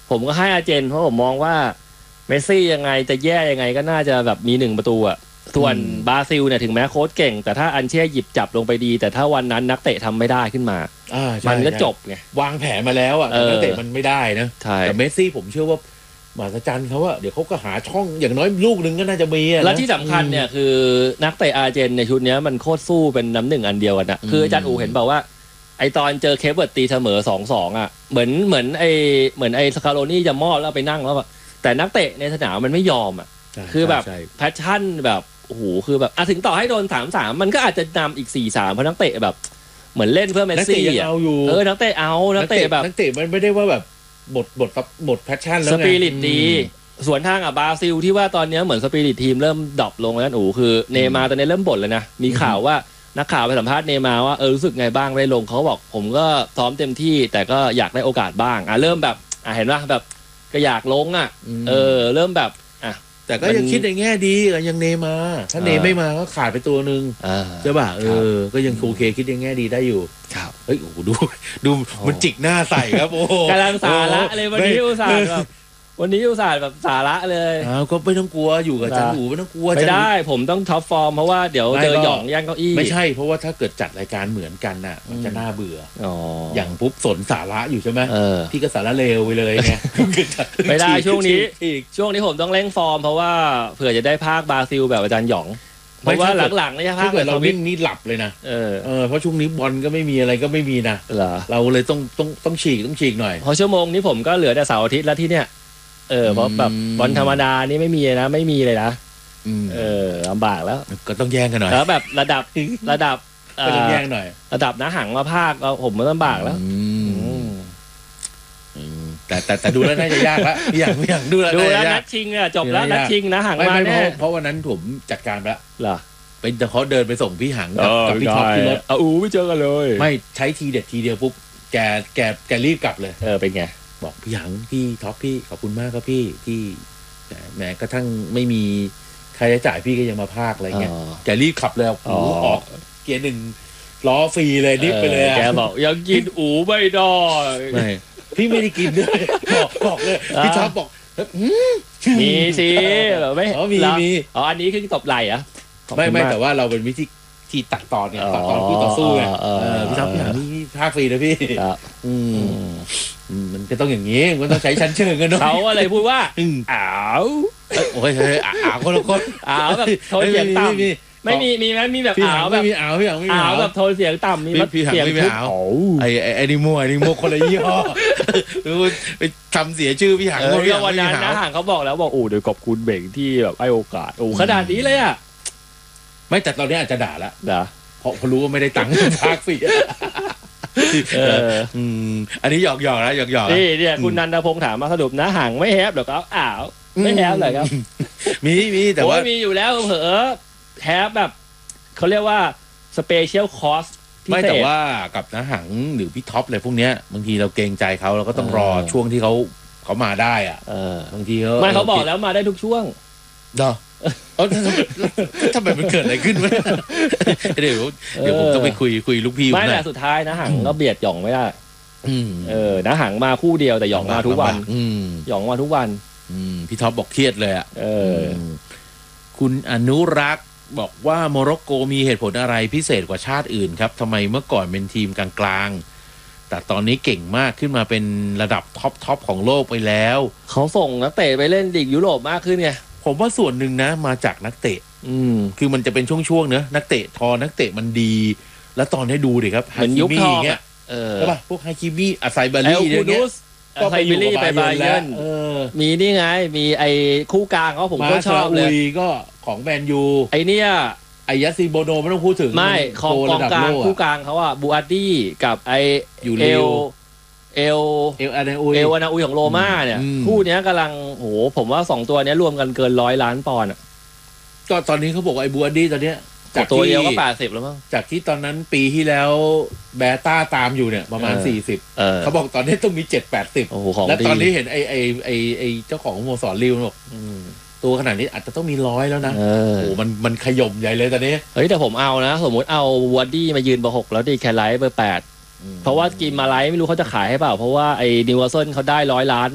ผมก็ให้อาร์เจนเพราะผมมองว่าเมสซี่ยังไงจะแย่ยังไงก็น่าจะแบบมี1ประตูอ่ะส่วนบราซิลเนี่ยถึงแม้โค้ชเก่งแต่ถ้าอันเช่หยิบจับลงไปดีแต่ถ้าวันนั้นนักเตะทำไม่ได้ขึ้นมามันก็จบไงวางแผนมาแล้วอ่ะแต่นักเตะมันไม่ได้นะแต่เมสซี่ผมเชื่อว่ามหัศจรรย์เขาว่าเดี๋ยวเขาก็หาช่องอย่างน้อยลูกนึงก็น่าจะมีแล้วที่สำคัญเนี่ยคือนักเตะอาร์เจนในชุดนี้มันโคตรสู้เป็นน้ำหนึ่งอันเดียวกันนะคืออาจารย์อู๋เห็นบอกว่าไอตอนเจอเคปเวิร์ดตีเสมอ 2-2 อ่ะเหมือนไอสคาโรนี่จะมอบแล้วไปนั่งแล้วแต่นักเตะในสนามมันไม่ยอมอ่ะคือแบบแพชชั่นแบบโอ้โหคือแบบถึงต่อให้โดน 3-3 มันก็อาจจะนำอีก 4-3 เพราะนักเตะแบบเหมือนเล่นเพื่อเมสซี่อ่ะนักเตะเอานักเตะแบบนักเตะมันไม่ได้ว่าแบบหมดแพชชั่นแล้วไงสปิริตดีส่วนทางบราซิลที่ว่าตอนนี้เหมือนสปิริตทีมเริ่มดรอปลงแล้วคือเนย์มาร์ตอนนี้เริ่มบ่นเลยนะมีข่าวว่านักข่าวไปสัมภาษณ์เนย์มาร์ว่ารู้สึกไงบ้างได้ลงเขาบอกผมก็ซ้อมเต็มที่แต่ก็อยากได้โอกาสบ้างเริ่มแบบเห็นว่าแบบก็อยากลงเริ่มแบบแต่ก็ยังคิดในแง่ดียังเนมาถ้าเนไม่มาก็ขาดไปตัวนึงใช่ป่ะก็ยังโอเคคิดในแง่ดีได้อยู่ครับเฮ้ยโอ้โหดูมันจิกหน้าใส่ครับโอ้กำลังสาระเลยวันนี้อุตส่าห์แบบวันนี้อุตส่าห์แบบสาระเลยก็ไม่ต้องกลัวอยู่กับจันหูไม่ต้องกลัวไม่ได้ผมต้องท็อปฟอร์มเพราะว่าเดี๋ยวเจอหยองย่างเก้าอี้ไม่ใช่เพราะว่าถ้าเกิดจัดรายการเหมือนกันน่ะมันจะน่าเบื่ออย่างปุ๊บสนสาระอยู่ใช่ไหมพี่ก็สาระเลวไปเลยไงไม่ได้ช่วงนี้ผมต้องเร่งฟอร์มเพราะว่าเผื่อจะได้ภาคบราซิลแบบอาจารย์หยองเพราะว่าหลังๆเนี่ยภาคเราวิ่งนี่หลับเลยนะเพราะช่วงนี้บอลก็ไม่มีอะไรก็ไม่มีนะเราเลยต้องฉีกหน่อยเพราะชั่วโมงนี้ผมก็เหลือแต่เสาร์อาทิตย์แล้วที่เนี่ยเพราะแบบวันธรรมดานี่ไม่มีนะไม่มีเลยนะลำบากแล้วก็ต้องแย่งกันหน่อยแล้วแบบระดับก็ต้องแย่งหน่อยระดับน้าหังมาภาคผมก็ลำบากแล้วแต่ดูแล้วน่าจะยากละไม่อยากดูแล้วนัดชิงจบแล้วนัดชิงนะหังมาแน่เพราะวันนั้นผมจัดการไปแล้วเหรอเป็นเขาเดินไปส่งพี่หังกับพี่ท็อปที่รถไม่เจอกันเลยไม่ใช้ทีเด็ดทีเดียวปุ๊บแกรีบกลับเลยเป็นไงบอกพี่หังพี่ท็อปพี่ขอบคุณมากครับพี่ที่แหมกระทั่งไม่มีใครจะจ่ายพี่ก็ยังมาพากอะไรเงี้ยแกรีบขับเลยออกเกียร์หนึ่งล้อฟรีเลยดิฟไปเลยแกบอกยังกินไม่ได้ไม่พี่ไม่ได้กินด้วยบอกเลยพี่ท็อปบอกมีสิแบบไม่มีอันนี้คือตบไหล่อะไม่แต่ว่าเราเป็นวิธีที่ตัดตอนเนี่ยตัดตอนคู่ต่อสู้ไงพี่ท็อปพี่หังนี่พากฟรีนะพี่มันก็ต้องอย่างนี้มันต้องใช้ชั้นเชิงกันด้วยเขาอะไรพูดว่าโอ้ยคนละคนแบบโทนเสียงต่ำไม่มีไหมมีแบบแบบมีพี่หังไม่มีแบบโทนเสียงต่ำมีเสียงทุบไอ้นิโมคนละยี่ห้อไปทำเสียชื่อพี่หังวันนั้นนะหังเขาบอกแล้วบอกเดี๋ยวขอบคุณเบ่งที่แบบให้โอกาสขนาดนี้เลยอ่ะไม่แต่ตอนนี้อาจจะด่าแล้วเพราะรู้ว่าไม่ได้ตังค์พากฟรีอันนี้หยอกนะหยอกนี่เนี่ยคุณนันทพงษ์ถามมาสรุปนะห่างไม่แฮปหรอกครับไม่แฮปเลยครับมีแต่ว่ามีอยู่แล้วเผลอแฮปแบบเขาเรียกว่าสเปเชียลคอร์สไม่แต่ว่ากับนะหังหรือพี่ท็อปอะไรพวกเนี้ยบางทีเราเกรงใจเขาเราก็ต้องรอช่วงที่เขามาได้อ่ะบางทีเขาบอกแล้วมาได้ทุกช่วงทำไมมันเกิดอะไรขึ้นวะเดี๋ยวผมต้องไปคุยลูกพี่ไม่แต่สุดท้ายนะหังก็เบียดหยองไม่ได้นะหังมาคู่เดียวแต่หยองมาทุกวันหยองมาทุกวันพี่ท็อปบอกเครียดเลยอ่ะคุณอนุรักษ์บอกว่าโมร็อกโกมีเหตุผลอะไรพิเศษกว่าชาติอื่นครับทำไมเมื่อก่อนเป็นทีมกลางๆแต่ตอนนี้เก่งมากขึ้นมาเป็นระดับท็อปของโลกไปแล้วเขาส่งนักเตะไปเล่นลีกยุโรปมากขึ้นไงผมว่าส่วนหนึ่งนะมาจากนักเตะคือมันจะเป็นช่วงๆเนอะนักเตะนักเตะมันดีแล้วตอนให้ดูดิครับฮาคิมิเงี้ยใช่ป่ะพวกฮาคิมิอาไซบารีเนี่ยก็ไปอยู่กับบาเยิร์นมีนี่ไงมีไอ้คู่กลางเขาผมก็ชอบเลยก็ของแมนยูไอ้เนี่ยไอ้ยัสซิโบโนไม่ต้องพูดถึงไม่ของกองกลางคู่กลางเขาอะบูอาร์ดี้กับไอเอลอานาอุยของโรม่าเนี่ยคู่นี้กำลังโหผมว่า2ตัวนี้รวมกันเกิน100 ล้านปอนด์อ่ะก็ตอนนี้เขาบอกไอ้บูอาร์ดี้ตอนเนี้ยจากตัวเดียวก็80แล้วมั้งจากที่ตอนนั้นปีที่แล้วแบต้าตามอยู่เนี่ยประมาณ40เขาบอกตอนนี้ต้องมี7-80แล้วตอนนี้เห็นไอ้เจ้าของสโมสรลิวบอกตัวขนาดนี้อาจจะต้องมี100แล้วนะโอ้มันขย่มใหญ่เลยตอนนี้เฮ้ยแต่ผมเอานะสมมติเอาบูอาร์ดี้มายืนเบอร์6แล้วดีแคลไลท์เบอร์8เพราะว่ากิมมาไลท์ไม่รู้เขาจะขายให้เปล่าเพราะว่าไอ้นิวคาสเซิลเขาได้100 ล้าน